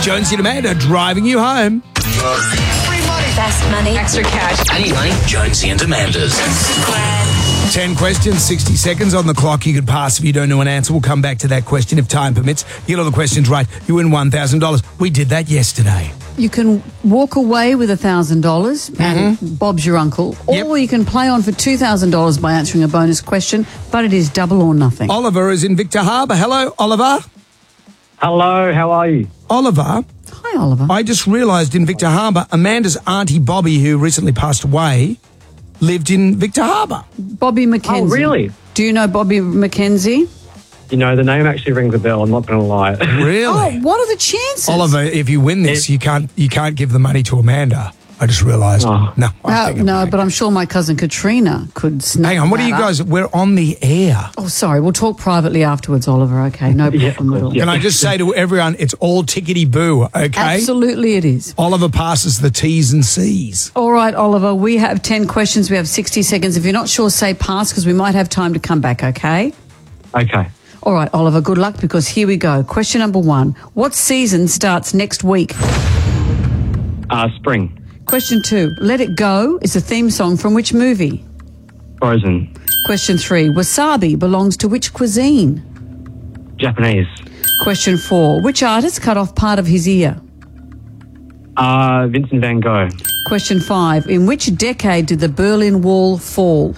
Jonesy and Amanda driving you home. Best money. Extra cash. Any money? Jonesy and Amanda's. 10 questions, 60 seconds on the clock. You could pass if you don't know an answer. We'll come back to that question if time permits. You get all the questions right, you win $1,000. We did that yesterday. You can walk away with $1,000 and Bob's your uncle, or you can play on for $2,000 by answering a bonus question, but it is double or nothing. Oliver is in Victor Harbour. Hello, Oliver. Hello, how are you? Oliver. Hi, Oliver. I just realised in Victor Harbour, Amanda's auntie Bobby, who recently passed away, lived in Victor Harbour. Bobby McKenzie. Oh, really? Do you know Bobby McKenzie? You know, the name actually rings a bell. I'm not going to lie. Really? Oh, what are the chances? Oliver, if you win this, you can't give the money to Amanda. I just realised. Oh. No, but I'm sure my cousin Katrina could snap. Hang on, what are you guys? We're on the air. Oh, sorry. We'll talk privately afterwards, Oliver. Okay, no problem at all. Can I just say to everyone, it's all tickety-boo, okay? Absolutely it is. Oliver passes the T's and C's. All right, Oliver, we have 10 questions. We have 60 seconds. If you're not sure, say pass, because we might have time to come back, okay? Okay. All right, Oliver, good luck, because here we go. Question number 1. What season starts next week? Spring. Question 2. Let It Go is a theme song from which movie? Frozen. Question 3. Wasabi belongs to which cuisine? Japanese. Question 4. Which artist cut off part of his ear? Vincent van Gogh. Question 5. In which decade did the Berlin Wall fall?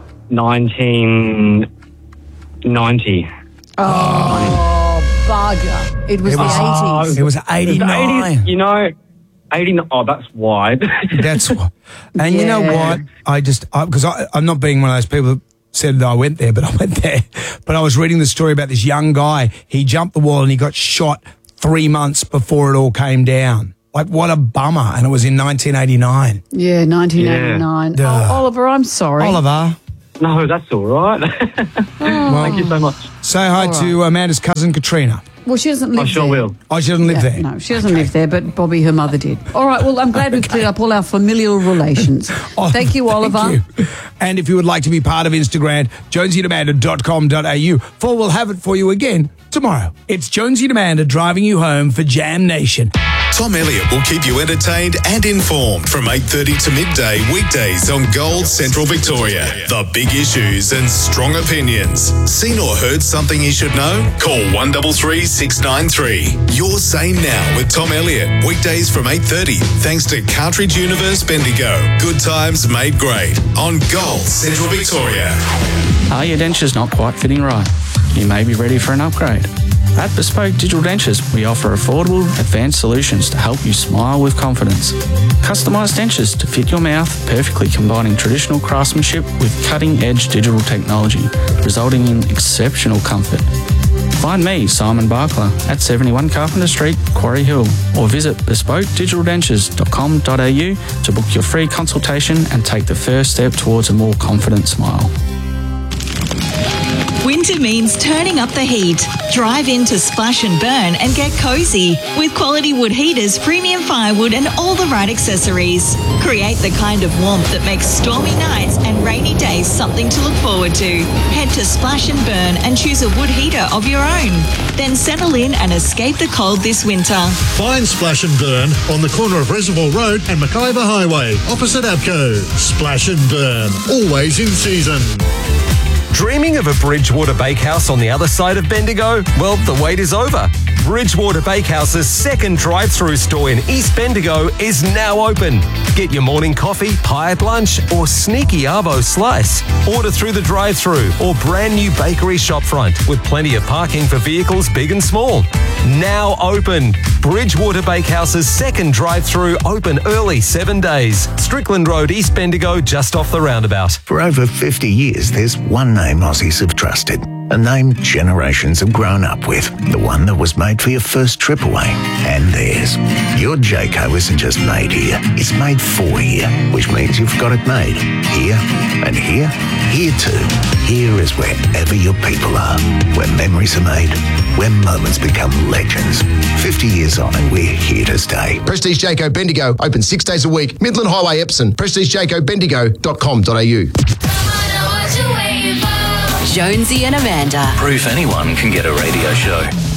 1990. Oh, bugger. It was the 80s. It was 89. You know, 89. Oh, that's wide. That's what. And you know what? Because I'm not being one of those people that said that I went there, but I went there. But I was reading the story about this young guy. He jumped the wall and he got shot 3 months before it all came down. Like, what a bummer. And it was in 1989. Yeah, 1989. Yeah. Oh, Oliver, I'm sorry. Oliver. No, that's all right. Thank you so much. Say hi to Amanda's cousin, Katrina. Well, she doesn't live I sure there. will. Oh, she doesn't live there? No, she doesn't live there, but Bobby, her mother, did. All right, well, I'm glad we've cleared up all our familial relations. Thank you, Oliver. Thank you. And if you would like to be part of Instagram, jonesyandamanda.com.au. We'll have it for you again tomorrow. It's Jonesy and Amanda driving you home for Jam Nation. Tom Elliott will keep you entertained and informed from 8:30 to midday weekdays on Gold Central Victoria. The big issues and strong opinions. Seen or heard something you should know? Call 133 693. Your Say Now with Tom Elliott. Weekdays from 8:30 thanks to Cartridge Universe Bendigo. Good times made great on Gold Central Victoria. Are your dentures not quite fitting right? You may be ready for an upgrade. At Bespoke Digital Dentures, we offer affordable, advanced solutions to help you smile with confidence. Customised dentures to fit your mouth, perfectly combining traditional craftsmanship with cutting-edge digital technology, resulting in exceptional comfort. Find me, Simon Barkler, at 71 Carpenter Street, Quarry Hill, or visit bespokedigitaldentures.com.au to book your free consultation and take the first step towards a more confident smile. Winter means turning up the heat. Drive into Splash and Burn and get cozy with quality wood heaters, premium firewood and all the right accessories. Create the kind of warmth that makes stormy nights and rainy days something to look forward to. Head to Splash and Burn and choose a wood heater of your own. Then settle in and escape the cold this winter. Find Splash and Burn on the corner of Reservoir Road and McIver Highway, opposite Abco. Splash and Burn, always in season. Dreaming of a Bridgewater Bakehouse on the other side of Bendigo? Well, the wait is over. Bridgewater Bakehouse's second drive-through store in East Bendigo is now open. Get your morning coffee, hired lunch, or sneaky arvo slice. Order through the drive-through or brand new bakery shopfront with plenty of parking for vehicles big and small. Now open. Bridgewater Bakehouse's second drive-through open early 7 days. Strickland Road, East Bendigo, just off the roundabout. For over 50 years, there's one name Aussies have trusted. A name generations have grown up with. The one that was made for your first trip away. And theirs. Your Jayco isn't just made here. It's made for here. Which means you've got it made. Here and here. Here too. Here is wherever your people are. Where memories are made. Where moments become legends. 50 years on and we're here to stay. Prestige Jayco Bendigo. Open 6 days a week. Midland Highway, Epsom. PrestigeJaycoBendigo.com.au. Jonesy and Amanda. Proof anyone can get a radio show.